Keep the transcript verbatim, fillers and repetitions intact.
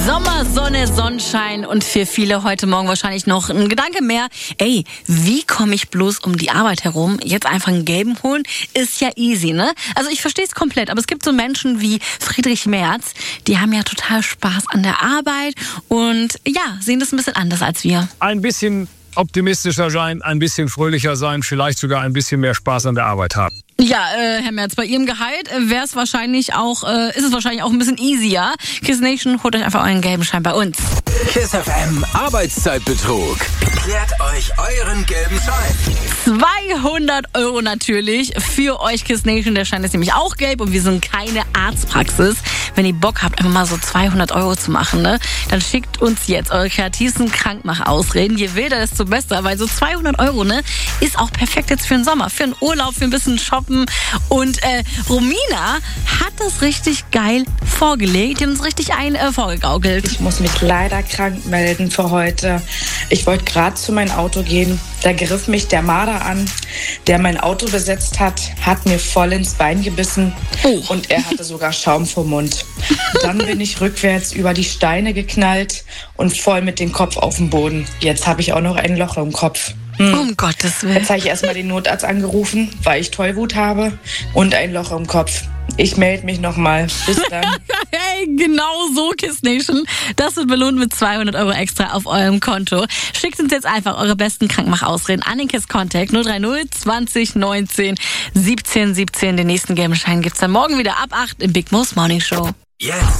Sommer, Sonne, Sonnenschein und für viele heute Morgen wahrscheinlich noch ein Gedanke mehr. Ey, wie komme ich bloß um die Arbeit herum? Jetzt einfach einen gelben holen, ist ja easy, ne? Also ich verstehe es komplett, aber es gibt so Menschen wie Friedrich Merz, die haben ja total Spaß an der Arbeit und ja, sehen das ein bisschen anders als wir. Ein bisschen optimistischer sein, ein bisschen fröhlicher sein, vielleicht sogar ein bisschen mehr Spaß an der Arbeit haben. Ja, äh, Herr Merz, bei Ihrem Gehalt äh, wäre es wahrscheinlich auch, äh, ist es wahrscheinlich auch ein bisschen easier. Kiss Nation, holt euch einfach euren gelben Schein bei uns. Kiss F M Arbeitszeitbetrug. Klärt euch euren gelben Schein. zweihundert Euro natürlich für euch, Kiss Nation. Der Schein ist nämlich auch gelb und wir sind keine Arztpraxis. Wenn ihr Bock habt, einfach mal so zweihundert Euro zu machen, ne, dann schickt uns jetzt eure kreativsten Krankmachausreden. Je wilder, desto besser, weil so zweihundert Euro, ne, ist auch perfekt jetzt für den Sommer, für einen Urlaub, für ein bisschen Shoppen. Und äh, Romina hat das richtig geil vorgelegt. Die hat uns richtig ein äh, vorgegaukelt. Ich muss mich leider krank melden für heute. Ich wollte gerade zu meinem Auto gehen. Da griff mich der Marder an, der mein Auto besetzt hat, hat mir voll ins Bein gebissen. Oh. Und er hatte sogar Schaum vom Mund. Dann bin ich rückwärts über die Steine geknallt und voll mit dem Kopf auf den Boden. Jetzt habe ich auch noch ein Loch im Kopf. Hm. Um Gottes Willen. Jetzt habe ich erstmal den Notarzt angerufen, weil ich Tollwut habe und ein Loch im Kopf. Ich melde mich nochmal. Bis dann. Hey, genau so, Kiss Nation. Das wird belohnt mit zweihundert Euro extra auf eurem Konto. Schickt uns jetzt einfach eure besten Krankmachausreden an den Kiss Contact null drei null zwanzig neunzehn siebzehn siebzehn. Den nächsten gelben Schein gibt's dann morgen wieder ab acht im Big Mo's Morning Show. Jetzt